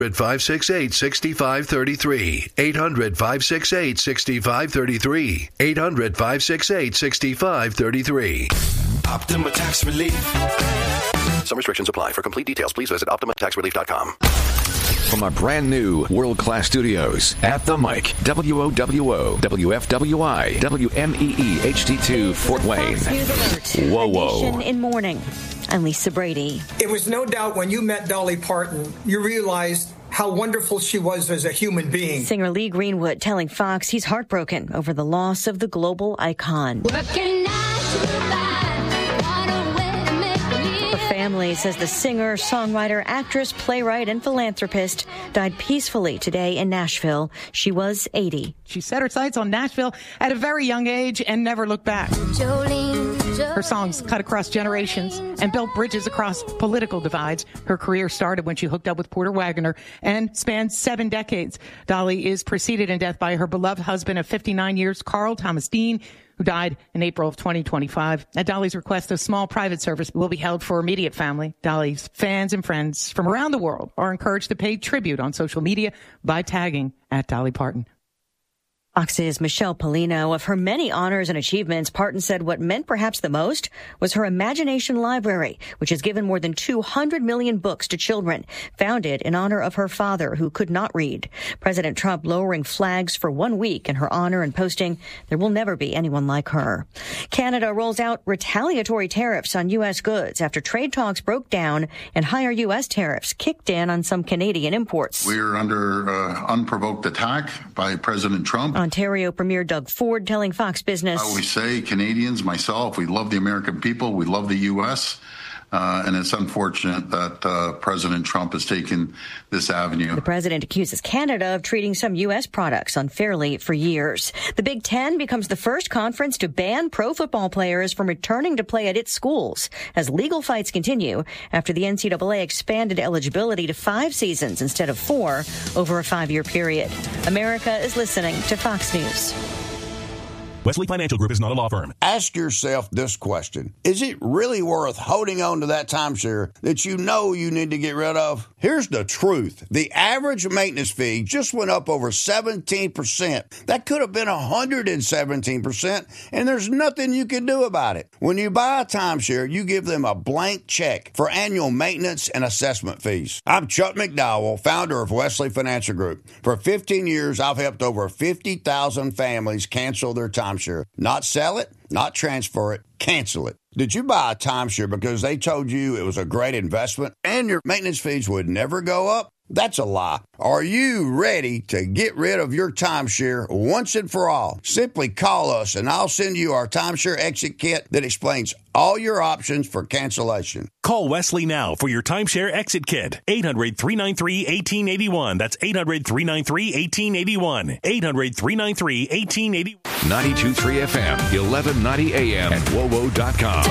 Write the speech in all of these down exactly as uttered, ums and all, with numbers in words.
five six eight, six five three three. eight hundred, five six eight, six five three three. eight hundred, five six eight, six five three three. Optima Tax Relief. Some restrictions apply. For complete details, please visit optima tax relief dot com. From our brand new world-class studios at the mic, W O W O, W F W I, W M E E H D two, Fort Wayne. Whoa, whoa. In morning, I'm Lisa Brady. It was no doubt when you met Dolly Parton, you realized how wonderful she was as a human being. Singer Lee Greenwood telling Fox he's heartbroken over the loss of the global icon. Family says the singer, songwriter, actress, playwright, and philanthropist died peacefully today in Nashville. She was eighty. She set her sights on Nashville at a very young age and never looked back. Jolene, Jolene. Her songs cut across generations and built bridges across political divides. Her career started when she hooked up with Porter Wagoner and spanned seven decades. Dolly is preceded in death by her beloved husband of fifty-nine years, Carl Thomas Dean, who died in April of twenty twenty-five. At Dolly's request, a small private service will be held for immediate family. Dolly's fans and friends from around the world are encouraged to pay tribute on social media by tagging at Dolly Parton. Fox's Michelle Polino. Of her many honors and achievements, Parton said what meant perhaps the most was her Imagination Library, which has given more than two hundred million books to children, founded in honor of her father, who could not read. President Trump lowering flags for one week in her honor and posting, "There will never be anyone like her." Canada rolls out retaliatory tariffs on U S goods after trade talks broke down and higher U S tariffs kicked in on some Canadian imports. We're under uh, unprovoked attack by President Trump. Ontario Premier Doug Ford telling Fox Business, I always say, Canadians, myself, we love the American people, we love the U S, uh, and it's unfortunate that uh, President Trump has taken this avenue. The president accuses Canada of treating some U S products unfairly for years. The Big Ten becomes the first conference to ban pro football players from returning to play at its schools as legal fights continue after the N C double A expanded eligibility to five seasons instead of four over a five-year period. America is listening to Fox News. Wesley Financial Group is not a law firm. Ask yourself this question. Is it really worth holding on to that timeshare that you know you need to get rid of? Here's the truth. The average maintenance fee just went up over seventeen percent. That could have been one hundred seventeen percent, and there's nothing you can do about it. When you buy a timeshare, you give them a blank check for annual maintenance and assessment fees. I'm Chuck McDowell, founder of Wesley Financial Group. For fifteen years, I've helped over fifty thousand families cancel their timeshare. Not sell it, not transfer it, cancel it. Did you buy a timeshare because they told you it was a great investment and your maintenance fees would never go up? That's a lie. Are you ready to get rid of your timeshare once and for all? Simply call us and I'll send you our timeshare exit kit that explains all your options for cancellation. Call Wesley now for your timeshare exit kit. eight hundred, three nine three, one eight eight one. That's eight hundred, three nine three, one eight eight one. eight hundred, three nine three, one eight eight one. ninety-two point three F M, eleven ninety A M at W O W O dot com.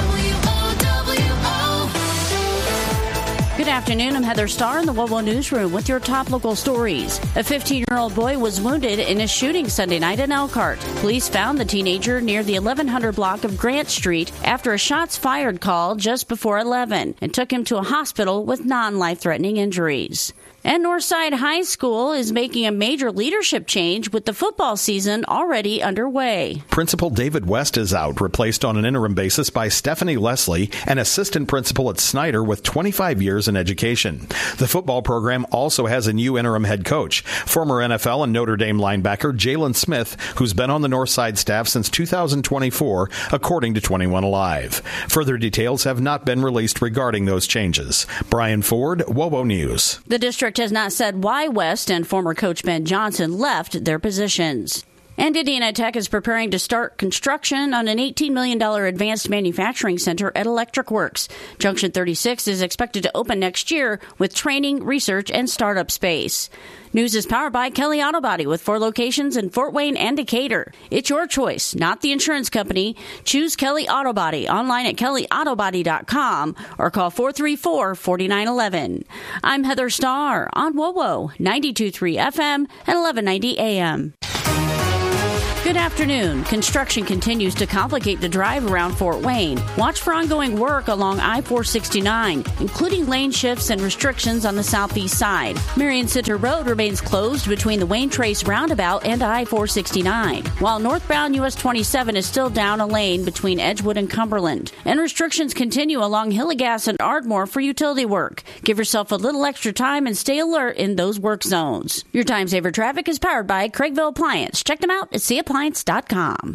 Good afternoon. I'm Heather Starr in the W O W O Newsroom with your top local stories. A fifteen-year-old boy was wounded in a shooting Sunday night in Elkhart. Police found the teenager near the eleven hundred block of Grant Street after a shots fired call just before eleven and took him to a hospital with non-life-threatening injuries. And Northside High School is making a major leadership change with the football season already underway. Principal David West is out, replaced on an interim basis by Stephanie Leslie, an assistant principal at Snyder with twenty-five years in education. The football program also has a new interim head coach, former N F L and Notre Dame linebacker Jalen Smith, who's been on the Northside staff since two thousand twenty-four, according to twenty-one Alive. Further details have not been released regarding those changes. Brian Ford, W O W O News. The district has not said why West and former coach Ben Johnson left their positions. And Indiana Tech is preparing to start construction on an eighteen million dollars advanced manufacturing center at Electric Works. Junction thirty-six is expected to open next year with training, research, and startup space. News is powered by Kelly Auto Body with four locations in Fort Wayne and Decatur. It's your choice, not the insurance company. Choose Kelly Auto Body online at kelly auto body dot com or call four three four, four nine one one. I'm Heather Starr on W O W O ninety-two point three F M and eleven ninety A M. Good afternoon. Construction continues to complicate the drive around Fort Wayne. Watch for ongoing work along I four sixty-nine, including lane shifts and restrictions on the southeast side. Marion Center Road remains closed between the Wayne Trace roundabout and I four sixty-nine, while northbound U S twenty-seven is still down a lane between Edgewood and Cumberland. And restrictions continue along Hilligas and Ardmore for utility work. Give yourself a little extra time and stay alert in those work zones. Your Time Saver Traffic is powered by Craigville Appliance. Check them out at c appliance dot com.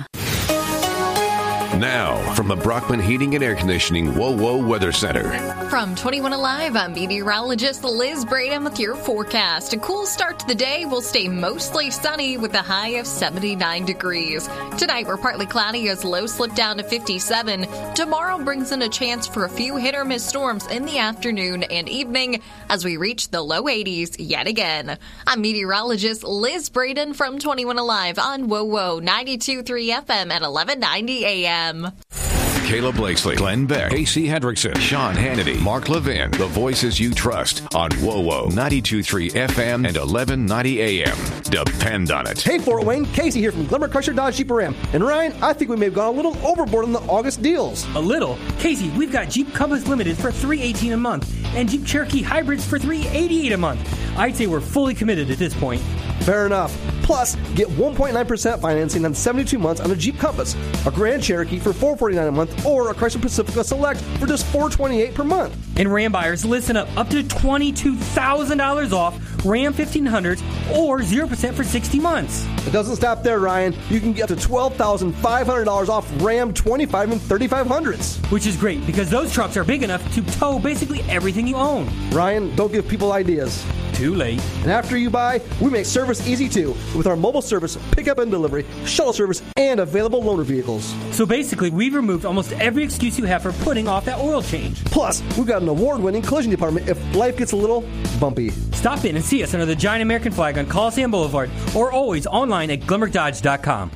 Now, from the Brockman Heating and Air Conditioning Whoa Whoa Weather Center. From twenty-one Alive, I'm meteorologist Liz Braden with your forecast. A cool start to the day will stay mostly sunny with a high of seventy-nine degrees. Tonight, we're partly cloudy as lows slip down to fifty-seven. Tomorrow brings in a chance for a few hit-or-miss storms in the afternoon and evening as we reach the low eighties yet again. I'm meteorologist Liz Braden from twenty-one Alive on Whoa Whoa ninety-two point three F M at eleven ninety A M. Kayla Blakesley, Glenn Beck, Casey Hendrickson, Sean Hannity, Mark Levin, the voices you trust on Whoa Whoa ninety-two point three F M and eleven ninety A M. Depend on it. Hey, Fort Wayne, Casey here from Glimmer Crusher Dodge Jeep Ram. And Ryan, I think we may have gone a little overboard on the August deals. A little? Casey, we've got Jeep Compass Limited for three hundred eighteen dollars a month and Jeep Cherokee Hybrids for three hundred eighty-eight dollars a month. I'd say we're fully committed at this point. Fair enough. Plus, get one point nine percent financing on seventy-two months on a Jeep Compass, a Grand Cherokee for four hundred forty-nine dollars a month, or a Chrysler Pacifica Select for just four hundred twenty-eight dollars per month. And Ram buyers, listen up. Up to twenty-two thousand dollars off Ram fifteen hundreds or zero percent for sixty months. It doesn't stop there, Ryan. You can get up to twelve thousand five hundred dollars off Ram twenty-five and thirty-five hundreds. Which is great because those trucks are big enough to tow basically everything you own. Ryan, don't give people ideas. Too late. And after you buy, we make service easy too with our mobile service, pickup and delivery, shuttle service, and available loaner vehicles. So basically, we've removed almost every excuse you have for putting off that oil change. Plus, we've got an award-winning collision department if life gets a little bumpy. Stop in and see us under the giant American flag on Coliseum Boulevard or always online at glimmer dodge dot com.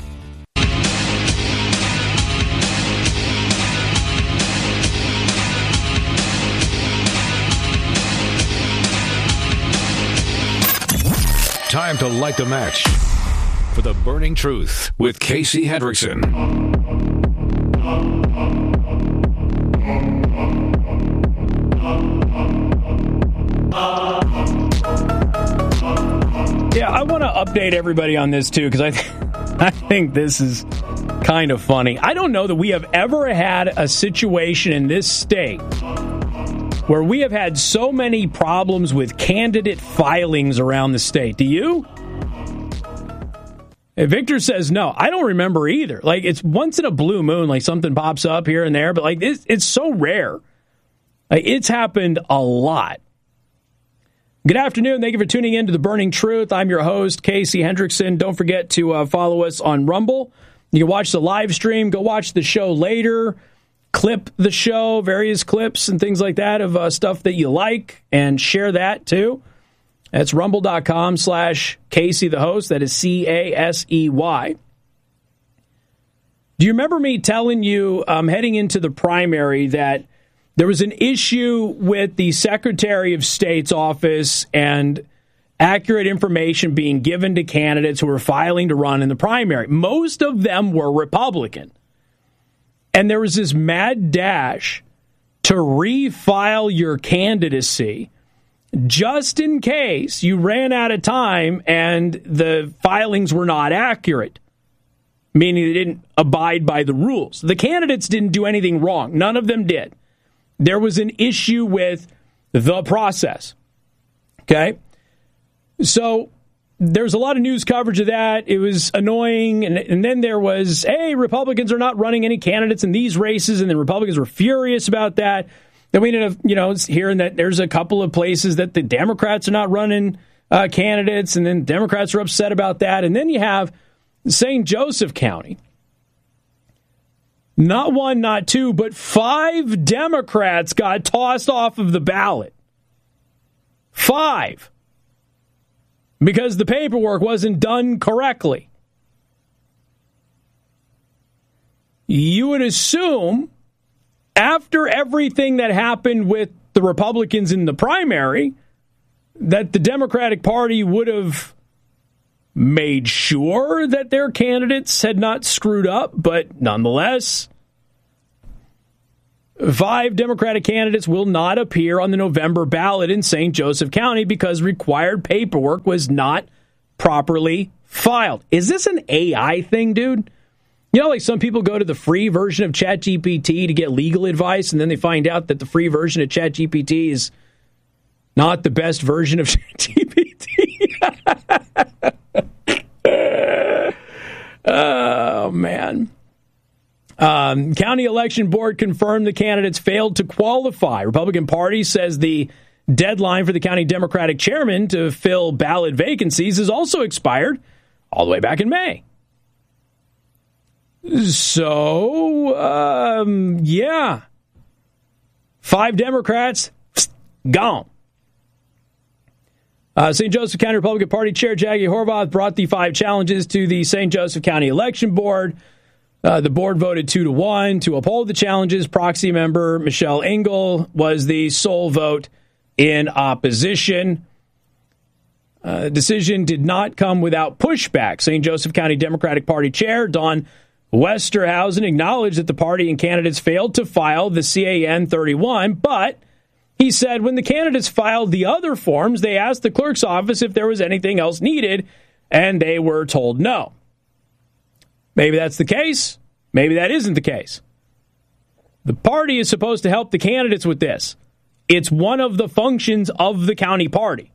Time to light the match for the burning truth with Casey Hendrickson. Yeah, I want to update everybody on this too because I, th- I think this is kind of funny. I don't know that we have ever had a situation in this state where we have had so many problems with candidate filings around the state. Do you? And Victor says no. I don't remember either. Like, it's once in a blue moon, like something pops up here and there, but like it's, it's so rare. Like, it's happened a lot. Good afternoon. Thank you for tuning in to The Burning Truth. I'm your host, Casey Hendrickson. Don't forget to uh, follow us on Rumble. You can watch the live stream. Go watch the show later. Clip the show, various clips and things like that of uh, stuff that you like, and share that too. That's rumble.com slash Casey the host. That is C A S E Y. Do you remember me telling you um, heading into the primary that there was an issue with the Secretary of State's office and accurate information being given to candidates who were filing to run in the primary? Most of them were Republican. And there was this mad dash to refile your candidacy just in case you ran out of time and the filings were not accurate, meaning they didn't abide by the rules. The candidates didn't do anything wrong. None of them did. There was an issue with the process. Okay? So there's a lot of news coverage of that. It was annoying. And, and then there was, hey, Republicans are not running any candidates in these races. And the Republicans were furious about that. Then we ended up, you know, hearing that there's a couple of places that the Democrats are not running uh, candidates. And then Democrats are upset about that. And then you have Saint Joseph County. Not one, not two, but five Democrats got tossed off of the ballot. Five. Because the paperwork wasn't done correctly. You would assume after everything that happened with the Republicans in the primary that the Democratic Party would have made sure that their candidates had not screwed up, but nonetheless, five Democratic candidates will not appear on the November ballot in Saint Joseph County because required paperwork was not properly filed. Is this an A I thing, dude? You know, like some people go to the free version of ChatGPT to get legal advice, and then they find out that the free version of ChatGPT is not the best version of ChatGPT. Oh, man. Um, County Election Board confirmed the candidates failed to qualify. Republican Party says the deadline for the county Democratic chairman to fill ballot vacancies is also expired all the way back in May. So, um, yeah. Five Democrats, gone. Uh, Saint Joseph County Republican Party Chair Jackie Horvath brought the five challenges to the Saint Joseph County Election Board. Uh, the board voted two to one to uphold the challenges. Proxy member Michelle Engel was the sole vote in opposition. Uh, the decision did not come without pushback. Saint Joseph County Democratic Party Chair Don Westerhausen acknowledged that the party and candidates failed to file the C A N thirty-one, but he said when the candidates filed the other forms, they asked the clerk's office if there was anything else needed, and they were told no. Maybe that's the case. Maybe that isn't the case. The party is supposed to help the candidates with this. It's one of the functions of the county party.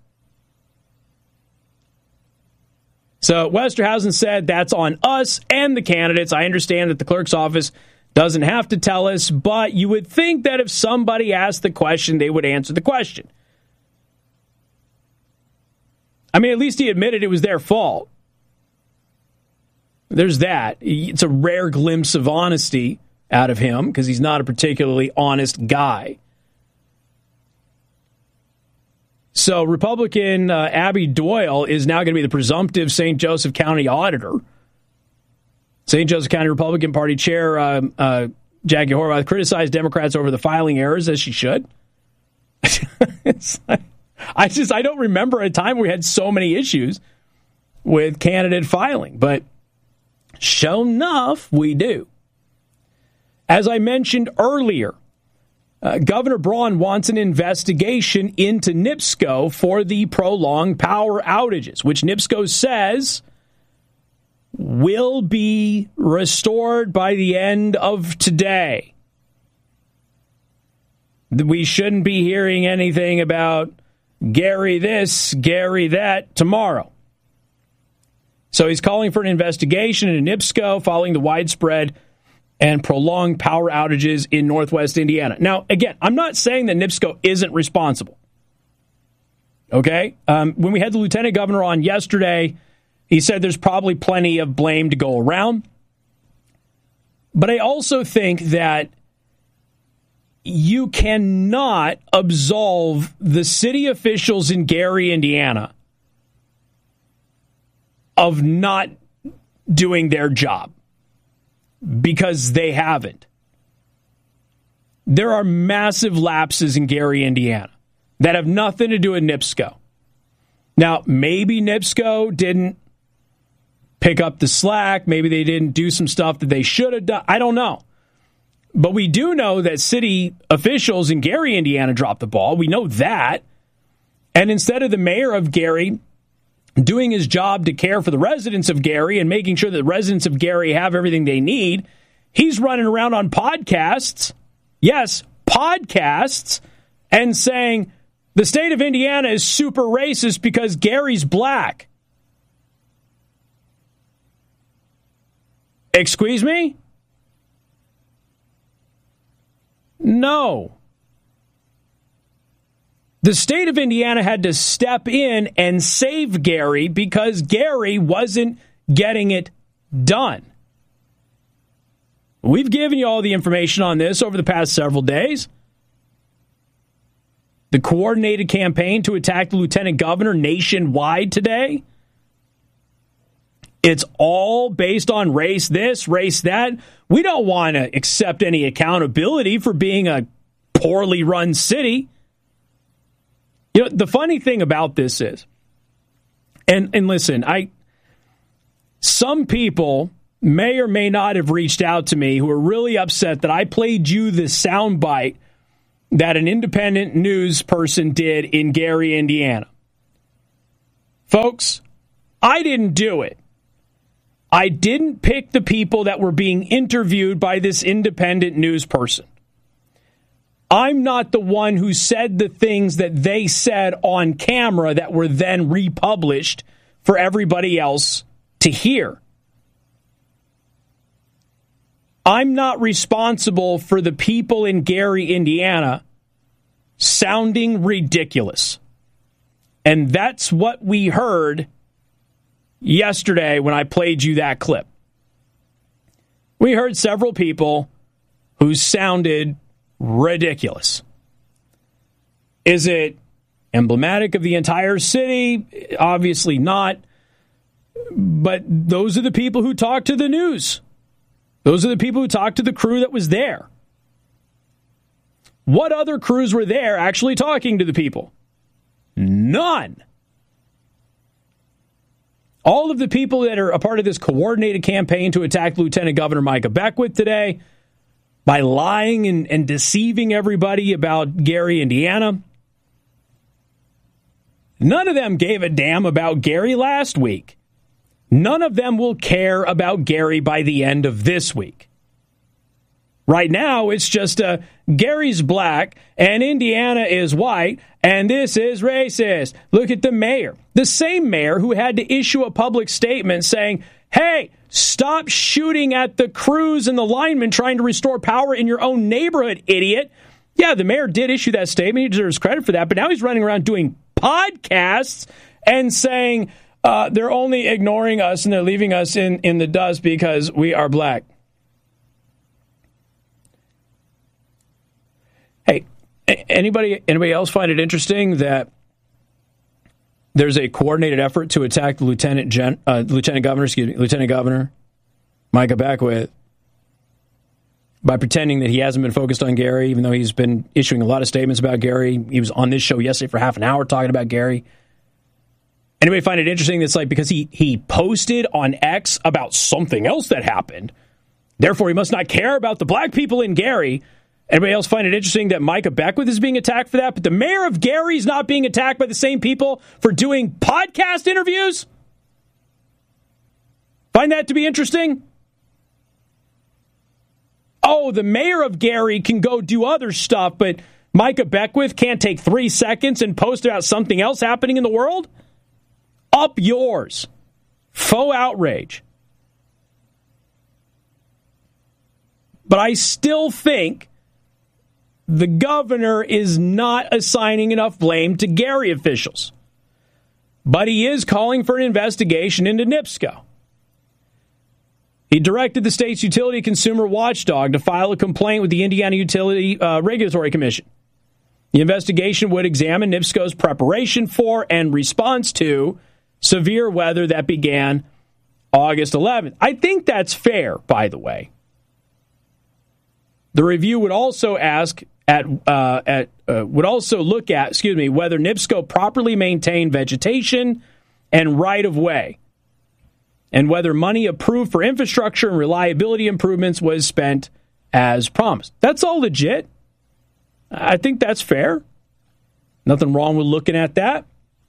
So Westerhausen said that's on us and the candidates. I understand that the clerk's office doesn't have to tell us, but you would think that if somebody asked the question, they would answer the question. I mean, at least he admitted it was their fault. There's that. It's a rare glimpse of honesty out of him because he's not a particularly honest guy. So Republican uh, Abby Doyle is now going to be the presumptive Saint Joseph County auditor. Saint Joseph County Republican Party Chair uh, uh, Jackie Horvath criticized Democrats over the filing errors, as she should. It's like, I just I don't remember a time where we had so many issues with candidate filing, but sure enough, we do. As I mentioned earlier, Uh, Governor Braun wants an investigation into NIPSCO for the prolonged power outages, which NIPSCO says will be restored by the end of today. We shouldn't be hearing anything about Gary this, Gary that tomorrow. So he's calling for an investigation into NIPSCO following the widespread and prolonged power outages in Northwest Indiana. Now, again, I'm not saying that NIPSCO isn't responsible. Okay? Um, when we had the lieutenant governor on yesterday, he said there's probably plenty of blame to go around. But I also think that you cannot absolve the city officials in Gary, Indiana, of not doing their job. Because they haven't. There are massive lapses in Gary, Indiana that have nothing to do with NIPSCO. Now, maybe NIPSCO didn't pick up the slack. Maybe they didn't do some stuff that they should have done. I don't know. But we do know that city officials in Gary, Indiana dropped the ball. We know that. And instead of the mayor of Gary doing his job to care for the residents of Gary and making sure that the residents of Gary have everything they need, he's running around on podcasts, yes, podcasts, and saying the state of Indiana is super racist because Gary's black. Excuse me? No. The state of Indiana had to step in and save Gary because Gary wasn't getting it done. We've given you all the information on this over the past several days. The coordinated campaign to attack the lieutenant governor nationwide today. It's all based on race this, race that. We don't want to accept any accountability for being a poorly run city. You know, the funny thing about this is, and, and listen, I some people may or may not have reached out to me who are really upset that I played you the soundbite that an independent news person did in Gary, Indiana. Folks, I didn't do it. I didn't pick the people that were being interviewed by this independent news person. I'm not the one who said the things that they said on camera that were then republished for everybody else to hear. I'm not responsible for the people in Gary, Indiana sounding ridiculous. And that's what we heard yesterday when I played you that clip. We heard several people who sounded ridiculous. Is it emblematic of the entire city? Obviously not. But those are the people who talk to the news. Those are the people who talked to the crew that was there. What other crews were there actually talking to the people? None. All of the people that are a part of this coordinated campaign to attack Lieutenant Governor Micah Beckwith today by lying and, and deceiving everybody about Gary, Indiana, none of them gave a damn about Gary last week. None of them will care about Gary by the end of this week. Right now, it's just uh, Gary's black and Indiana is white, and this is racist. Look at the mayor. The same mayor who had to issue a public statement saying, hey, stop shooting at the crews and the linemen trying to restore power in your own neighborhood, idiot. Yeah, the mayor did issue that statement. He deserves credit for that, but now he's running around doing podcasts and saying, Uh, they're only ignoring us and they're leaving us in, in the dust because we are black. Hey, anybody anybody else find it interesting that there's a coordinated effort to attack the Lieutenant Gen, uh, Lieutenant Governor, excuse me, Lieutenant Governor Micah Beckwith by pretending that he hasn't been focused on Gary, even though he's been issuing a lot of statements about Gary. He was on this show yesterday for half an hour talking about Gary. Anybody find it interesting that's like because he, he posted on X about something else that happened, therefore he must not care about the black people in Gary. Anybody else find it interesting that Micah Beckwith is being attacked for that, but the mayor of Gary is not being attacked by the same people for doing podcast interviews? Find that to be interesting? Oh, the mayor of Gary can go do other stuff, but Micah Beckwith can't take three seconds and post about something else happening in the world? Up yours. Faux outrage. But I still think the governor is not assigning enough blame to Gary officials. But he is calling for an investigation into NIPSCO. He directed the state's utility consumer watchdog to file a complaint with the Indiana Utility uh, Regulatory Commission. The investigation would examine NIPSCO's preparation for and response to severe weather that began August eleventh. I think that's fair, by the way. The review would also ask at uh, at uh, would also look at, excuse me, whether NIPSCO properly maintained vegetation and right of way, and whether money approved for infrastructure and reliability improvements was spent as promised. That's all legit. I think that's fair. Nothing wrong with looking at that.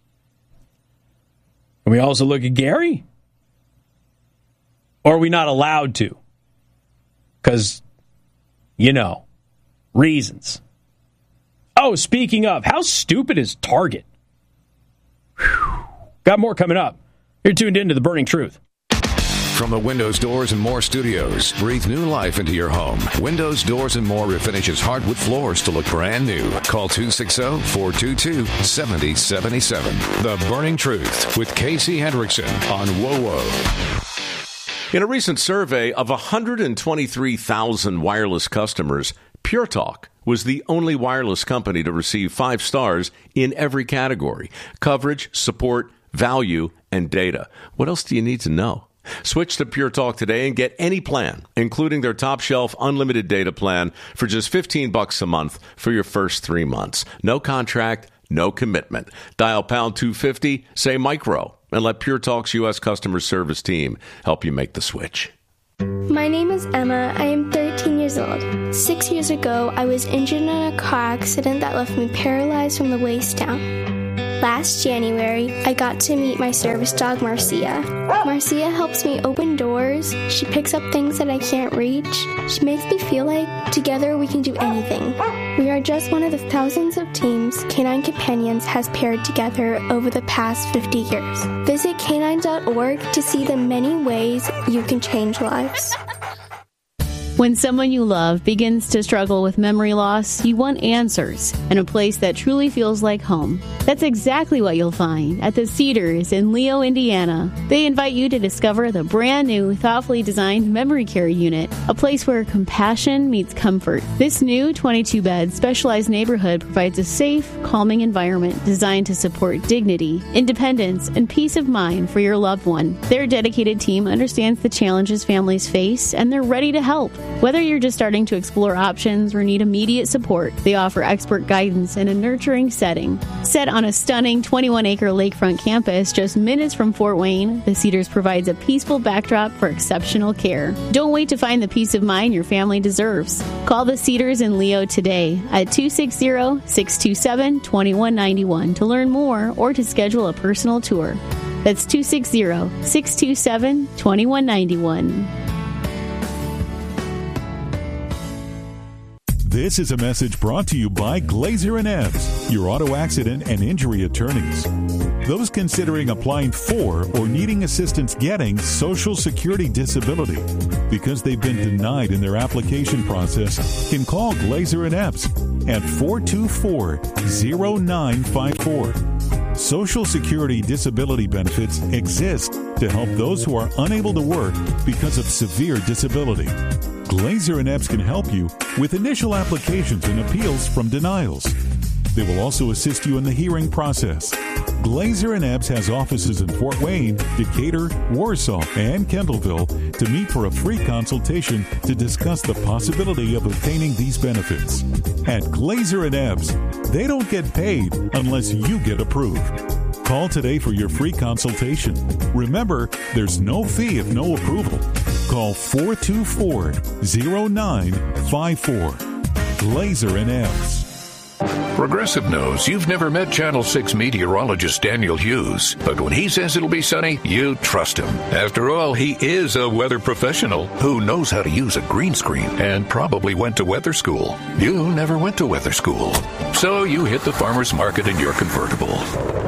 Can we also look at Gary? Or are we not allowed to? Because, you know, reasons. Oh, speaking of, how stupid is Target? Whew. Got more coming up. You're tuned in to The Burning Truth. From the Windows, Doors, and More studios, breathe new life into your home. Windows, Doors, and More refinishes hardwood floors to look brand new. Call two six zero, four two two, seven zero seven seven. The Burning Truth with Casey Hendrickson on W O W O. In a recent survey of one hundred twenty-three thousand wireless customers, Pure Talk was the only wireless company to receive five stars in every category: coverage, support, value, and data. What else do you need to know? Switch to Pure Talk today and get any plan, including their top shelf unlimited data plan for just fifteen bucks a month for your first three months. No contract, no commitment. Dial pound two fifty, say micro, and let Pure Talk's U S customer service team help you make the switch. My name is Emma. I am thirteen years old. Six years ago, I was injured in a car accident that left me paralyzed from the waist down. Last January, I got to meet my service dog, Marcia. Marcia helps me open doors. She picks up things that I can't reach. She makes me feel like together we can do anything. We are just one of the thousands of teams Canine Companions has paired together over the past fifty years. Visit canine dot org to see the many ways you can change lives. When someone you love begins to struggle with memory loss, you want answers and a place that truly feels like home. That's exactly what you'll find at the Cedars in Leo, Indiana. They invite you to discover the brand new, thoughtfully designed memory care unit, a place where compassion meets comfort. This new twenty-two bed specialized neighborhood provides a safe, calming environment designed to support dignity, independence, and peace of mind for your loved one. Their dedicated team understands the challenges families face, and they're ready to help. Whether you're just starting to explore options or need immediate support, they offer expert guidance in a nurturing setting. Set on a stunning twenty-one acre lakefront campus just minutes from Fort Wayne, the Cedars provides a peaceful backdrop for exceptional care. Don't wait to find the peace of mind your family deserves. Call the Cedars in Leo today at two six zero, six two seven, two one nine one to learn more or to schedule a personal tour. That's two six zero, six two seven, two one nine one. This is a message brought to you by Glazer and Ebbs, your auto accident and injury attorneys. Those considering applying for or needing assistance getting Social Security disability because they've been denied in their application process can call Glazer and Ebbs at four two four, zero nine five four. Social Security disability benefits exist to help those who are unable to work because of severe disability. Glazer and Ebbs can help you with initial applications and appeals from denials. They will also assist you in the hearing process. Glazer and Ebbs has offices in Fort Wayne, Decatur, Warsaw, and Kendallville to meet for a free consultation to discuss the possibility of obtaining these benefits. At Glazer and Ebbs, they don't get paid unless you get approved. Call today for your free consultation. Remember, there's no fee if no approval. Call four two four, zero nine five four. Glazer and Ebbs. Progressive knows you've never met Channel six meteorologist Daniel Hughes, but when he says it'll be sunny, you trust him. After all, he is a weather professional who knows how to use a green screen and probably went to weather school. You never went to weather school, so you hit the farmer's market in your convertible.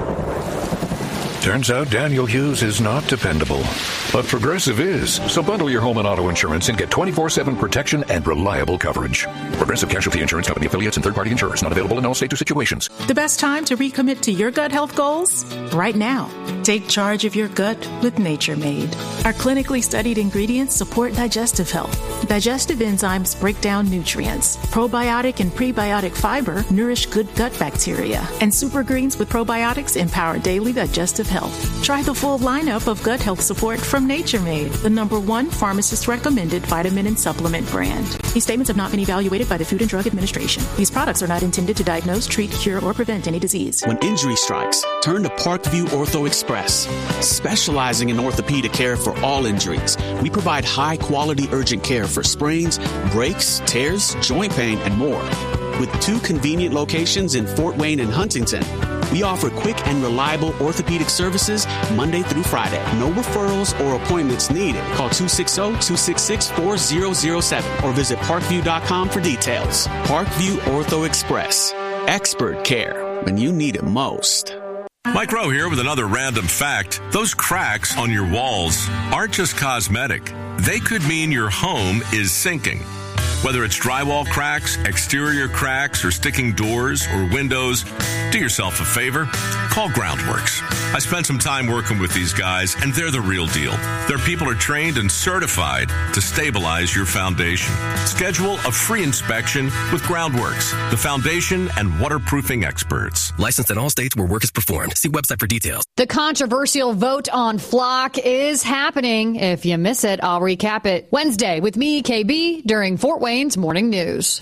Turns out Daniel Hughes is not dependable, but Progressive is. So bundle your home and auto insurance and get twenty-four seven protection and reliable coverage. Progressive Casualty Insurance Company affiliates and third-party insurers not available in all states or situations. The best time to recommit to your gut health goals? Right now. Take charge of your gut with Nature Made. Our clinically studied ingredients support digestive health. Digestive enzymes break down nutrients. Probiotic and prebiotic fiber nourish good gut bacteria. And super greens with probiotics empower daily digestive health. Try the full lineup of gut health support from Nature Made, the number one pharmacist-recommended vitamin and supplement brand. These statements have not been evaluated by the Food and Drug Administration. These products are not intended to diagnose, treat, cure, or prevent any disease. When injury strikes, turn to Parkview Ortho Express. Specializing in orthopedic care for all injuries, we provide high-quality urgent care for sprains, breaks, tears, joint pain, and more. With two convenient locations in Fort Wayne and Huntington, we offer quick and reliable orthopedic services Monday through Friday. No referrals or appointments needed. Call two six zero, two six six, four zero zero seven or visit parkview dot com for details. Parkview Ortho Express. Expert care when you need it most. Mike Rowe here with another random fact. Those cracks on your walls aren't just cosmetic. They could mean your home is sinking. Whether it's drywall cracks, exterior cracks, or sticking doors or windows, do yourself a favor. Call Groundworks. I spent some time working with these guys, and they're the real deal. Their people are trained and certified to stabilize your foundation. Schedule a free inspection with Groundworks, the foundation and waterproofing experts. Licensed in all states where work is performed. See website for details. The controversial vote on Flock is happening. If you miss it, I'll recap it Wednesday with me, K B, during Fort Wayne's Morning News.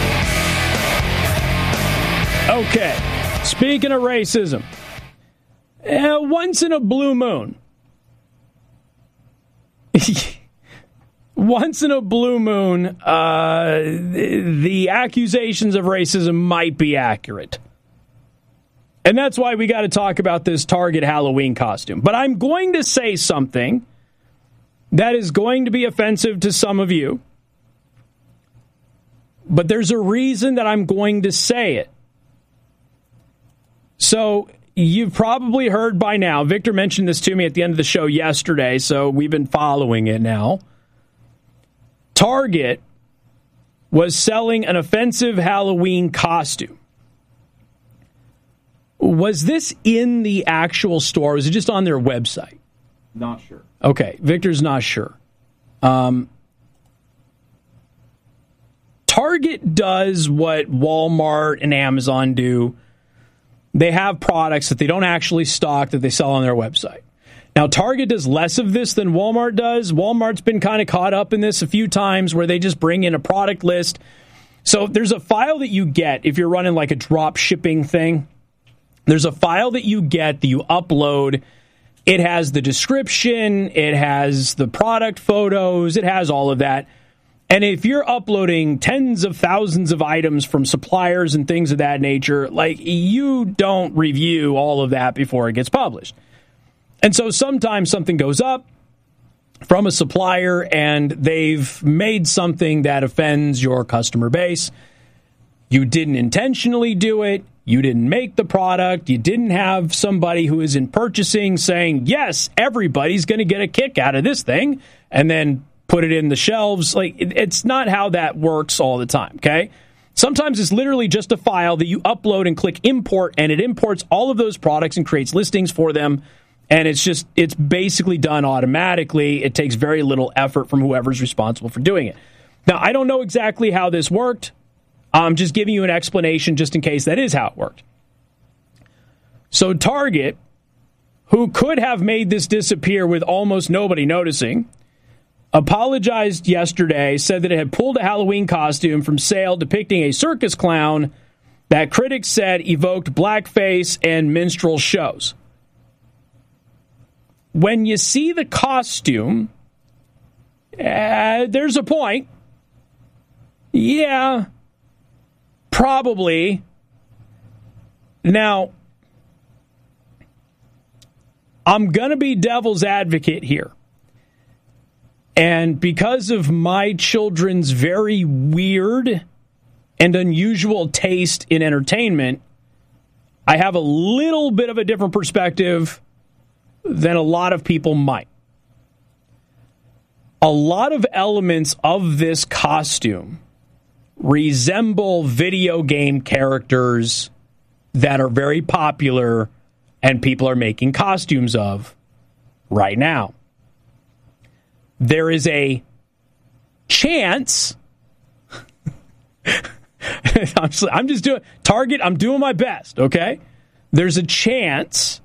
Okay, speaking of racism, uh, once in a blue moon, once in a blue moon, uh, the, the accusations of racism might be accurate. And that's why we got to talk about this Target Halloween costume. But I'm going to say something that is going to be offensive to some of you. But there's a reason that I'm going to say it. So you've probably heard by now, Victor mentioned this to me at the end of the show yesterday, so we've been following it now. Target was selling an offensive Halloween costume. Was this in the actual store? Or was it just on their website? Not sure. Okay, Victor's not sure. Um, Target does what Walmart and Amazon do. They have products that they don't actually stock that they sell on their website. Now, Target does less of this than Walmart does. Walmart's been kind of caught up in this a few times where they just bring in a product list. So there's a file that you get if you're running like a drop shipping thing. There's a file that you get that you upload. It has the description. It has the product photos. It has all of that. And if you're uploading tens of thousands of items from suppliers and things of that nature, like, you don't review all of that before it gets published. And so sometimes something goes up from a supplier and they've made something that offends your customer base. You didn't intentionally do it. You didn't make the product. You didn't have somebody who is in purchasing saying, yes, everybody's going to get a kick out of this thing, and then put it in the shelves. Like, it's not how that works all the time, okay? Sometimes it's literally just a file that you upload and click import, and it imports all of those products and creates listings for them. And it's just, it's basically done automatically. It takes very little effort from whoever's responsible for doing it. Now, I don't know exactly how this worked. I'm just giving you an explanation just in case that is how it worked. So Target, who could have made this disappear with almost nobody noticing, apologized yesterday, said that it had pulled a Halloween costume from sale depicting a circus clown that critics said evoked blackface and minstrel shows. When you see the costume, uh, there's a point. Yeah, probably. Now, I'm going to be devil's advocate here. And because of my children's very weird and unusual taste in entertainment, I have a little bit of a different perspective than a lot of people might. A lot of elements of this costume resemble video game characters that are very popular and people are making costumes of right now. There is a chance. I'm, just, I'm just doing Target. I'm doing my best. Okay. There's a chance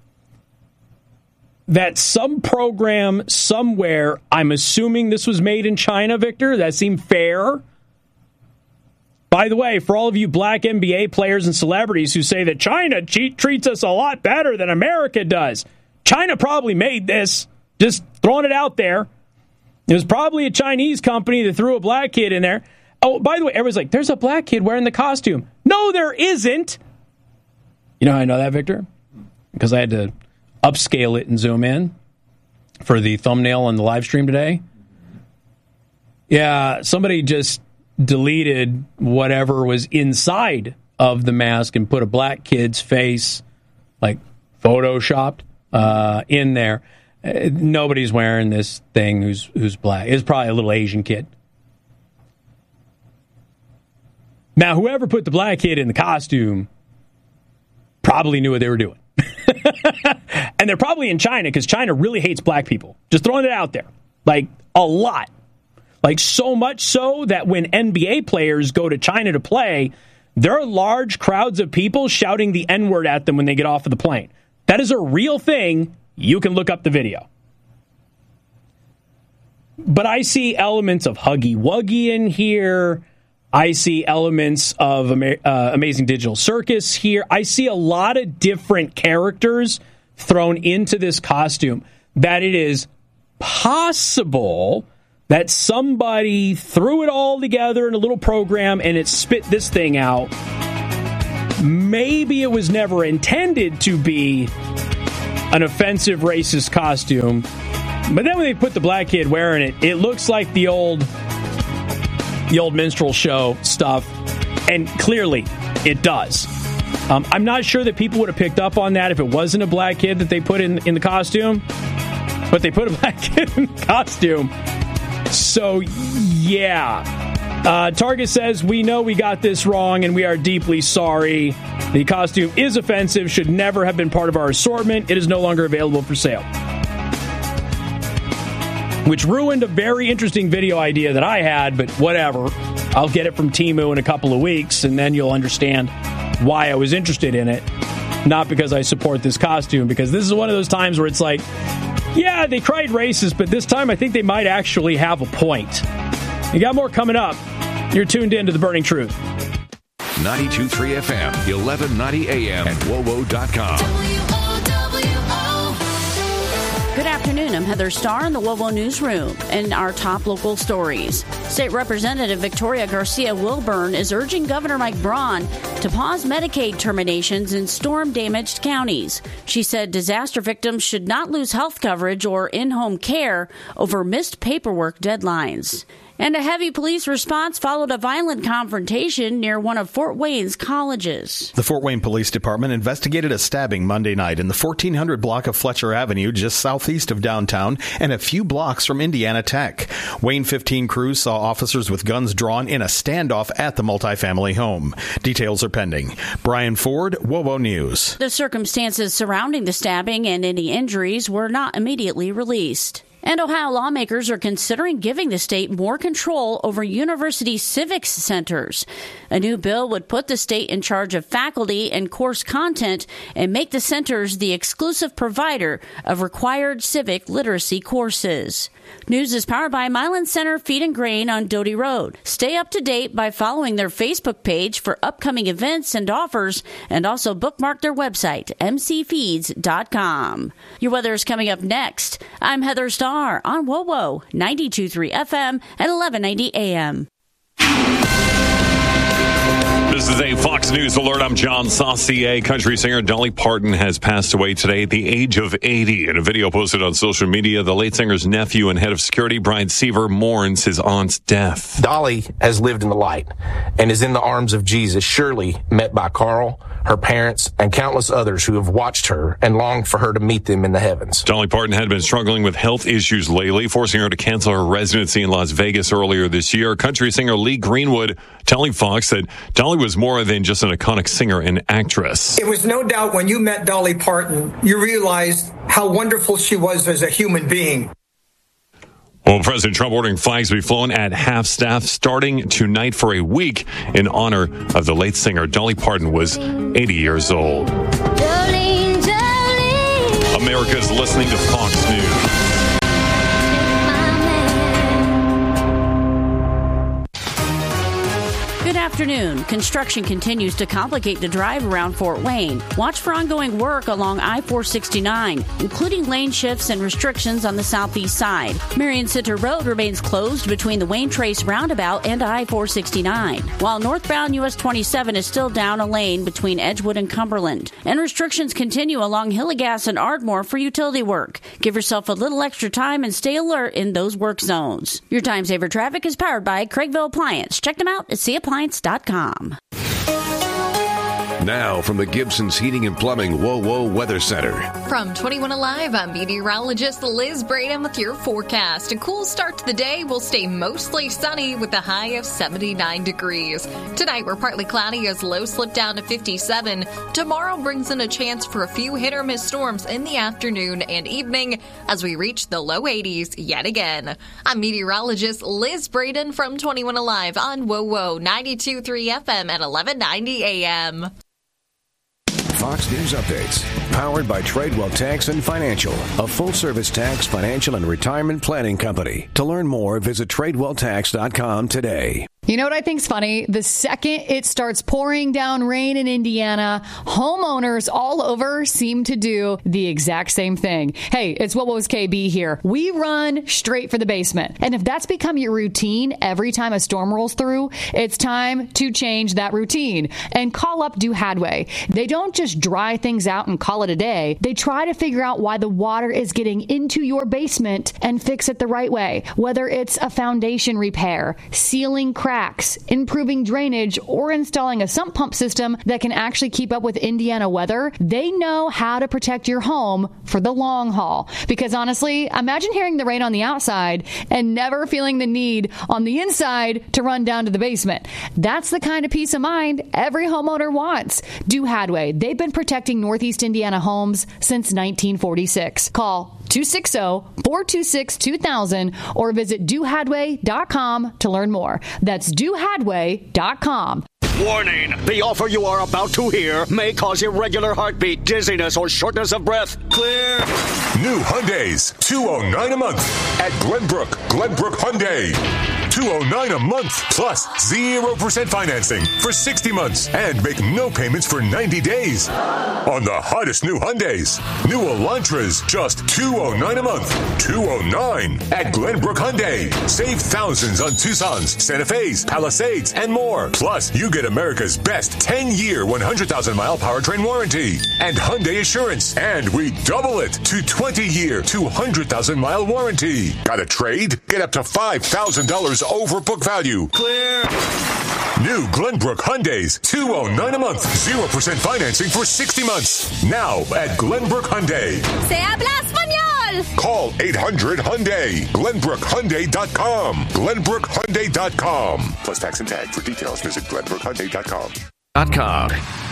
that some program somewhere, I'm assuming this was made in China, Victor. That seemed fair. By the way, for all of you black N B A players and celebrities who say that China cheat, treats us a lot better than America does, China probably made this. Just throwing it out there. It was probably a Chinese company that threw a black kid in there. Oh, by the way, everyone's like, there's a black kid wearing the costume. No, there isn't. You know how I know that, Victor? Because I had to upscale it and zoom in for the thumbnail on the live stream today. Yeah, somebody just deleted whatever was inside of the mask and put a black kid's face, like photoshopped, uh, in there. Uh, nobody's wearing this thing who's who's black. It's probably a little Asian kid. Now, whoever put the black kid in the costume probably knew what they were doing. And they're probably in China because China really hates black people. Just throwing it out there. Like, a lot. Like, so much so that when N B A players go to China to play, there are large crowds of people shouting the N-word at them when they get off of the plane. That is a real thing. You can look up the video. But I see elements of Huggy Wuggy in here. I see elements of Ama- uh, Amazing Digital Circus here. I see a lot of different characters thrown into this costume that it is possible that somebody threw it all together in a little program and it spit this thing out. Maybe it was never intended to be an offensive racist costume, but then when they put the black kid wearing it, it looks like the old the old minstrel show stuff, and clearly it does. Um, I'm not sure that people would have picked up on that if it wasn't a black kid that they put in, in the costume, but they put a black kid in the costume. So, yeah. Uh, Target says, we know we got this wrong and we are deeply sorry. The costume is offensive, should never have been part of our assortment. It is no longer available for sale. Which ruined a very interesting video idea that I had, but whatever. I'll get it from Temu in a couple of weeks, and then you'll understand why I was interested in it. Not because I support this costume, because this is one of those times where it's like, yeah, they cried racist, but this time I think they might actually have a point. You got more coming up. You're tuned in to The Burning Truth. ninety-two point three F M, eleven ninety A M, and W O W O dot com. Good afternoon. I'm Heather Starr in the W O W O Newsroom. And our top local stories. State Representative Victoria Garcia Wilburn is urging Governor Mike Braun to pause Medicaid terminations in storm-damaged counties. She said disaster victims should not lose health coverage or in-home care over missed paperwork deadlines. And a heavy police response followed a violent confrontation near one of Fort Wayne's colleges. The Fort Wayne Police Department investigated a stabbing Monday night in the fourteen hundred block of Fletcher Avenue, just southeast of downtown and a few blocks from Indiana Tech. Wayne fifteen crews saw officers with guns drawn in a standoff at the multifamily home. Details are pending. Brian Ford, W O W O News. The circumstances surrounding the stabbing and any injuries were not immediately released. And Ohio lawmakers are considering giving the state more control over university civics centers. A new bill would put the state in charge of faculty and course content and make the centers the exclusive provider of required civic literacy courses. News is powered by Milan Center Feed and Grain on Doty Road. Stay up to date by following their Facebook page for upcoming events and offers, and also bookmark their website, m c feeds dot com. Your weather is coming up next. I'm Heather Starr on W O W O ninety-two point three F M at eleven ninety A M. This is a Fox News alert. I'm John Saucier. Country singer Dolly Parton has passed away today at the age of eighty. In a video posted on social media, the late singer's nephew and head of security, Brian Seaver, mourns his aunt's death. Dolly has lived in the light and is in the arms of Jesus, surely met by Carl, her parents, and countless others who have watched her and longed for her to meet them in the heavens. Dolly Parton had been struggling with health issues lately, forcing her to cancel her residency in Las Vegas earlier this year. Country singer Lee Greenwood telling Fox that Dolly was more than just an iconic singer and actress. It was no doubt when you met Dolly Parton, you realized how wonderful she was as a human being. Well, President Trump ordering flags to be flown at half-staff starting tonight for a week in honor of the late singer. Dolly Parton was eighty years old. Jolene, Jolene. America's listening to Fox News. Good afternoon. Construction continues to complicate the drive around Fort Wayne. Watch for ongoing work along I four sixty-nine, including lane shifts and restrictions on the southeast side. Marion Center Road remains closed between the Wayne Trace roundabout and I four sixty-nine, while northbound U S twenty-seven is still down a lane between Edgewood and Cumberland. And restrictions continue along Hillegas and Ardmore for utility work. Give yourself a little extra time and stay alert in those work zones. Your Time Saver traffic is powered by Craigville Appliance. Check them out at c appliance dot com. Now from the Gibson's Heating and Plumbing W O W O Weather Center. From twenty-one Alive, I'm meteorologist Liz Braden with your forecast. A cool start to the day will stay mostly sunny with a high of seventy-nine degrees. Tonight, we're partly cloudy as lows slip down to fifty-seven. Tomorrow brings in a chance for a few hit or miss storms in the afternoon and evening as we reach the low eighties yet again. I'm meteorologist Liz Braden from twenty-one Alive on W O W O ninety-two point three F M at eleven ninety A M. Fox News updates, powered by Tradewell Tax and Financial, a full-service tax, financial, and retirement planning company. To learn more, visit tradewell tax dot com today. You know what I think's funny? The second it starts pouring down rain in Indiana, homeowners all over seem to do the exact same thing. Hey, it's What Was K B here. We run straight for the basement. And if that's become your routine every time a storm rolls through, it's time to change that routine and call up Do Hadway. They don't just dry things out and call it a day. They try to figure out why the water is getting into your basement and fix it the right way. Whether it's a foundation repair, sealing cracks, cracks, improving drainage, or installing a sump pump system that can actually keep up with Indiana weather, they know how to protect your home for the long haul. Because honestly, imagine hearing the rain on the outside and never feeling the need on the inside to run down to the basement. That's the kind of peace of mind every homeowner wants. Do Hadway. They've been protecting Northeast Indiana homes since nineteen forty-six. Call two six zero, four two six, two thousand or visit do hadway dot com to learn more. That's do hadway dot com. Warning! The offer you are about to hear may cause irregular heartbeat, dizziness, or shortness of breath. Clear! New Hyundais, two oh nine a month at Glenbrook. Glenbrook Hyundai. two oh nine a month plus zero percent financing for sixty months and make no payments for ninety days. On the hottest new Hyundais. New Elantras, just two oh nine a month. two oh nine at Glenbrook Hyundai. Save thousands on Tucson's, Santa Fe's, Palisades, and more. Plus, you get America's best ten-year, one hundred thousand mile powertrain warranty and Hyundai Assurance. And we double it to twenty-year, two hundred thousand mile warranty. Got a trade? Get up to five thousand dollars over book value. Clear. New Glenbrook Hyundais, two oh nine a month, zero percent financing for sixty months. Now at Glenbrook Hyundai. Se habla español. Call eight hundred Hyundai. Glenbrook Hyundai dot com. Glenbrook Hyundai dot com. Plus tax and tag. For details, visit Glenbrook Hyundai dot com. .com.